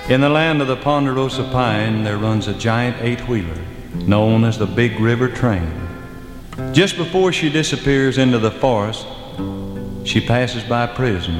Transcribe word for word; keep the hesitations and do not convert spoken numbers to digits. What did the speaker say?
In the land of the Ponderosa Pine, there runs a giant eight-wheeler known as the Big River Train. Just before she disappears into the forest, she passes by a prison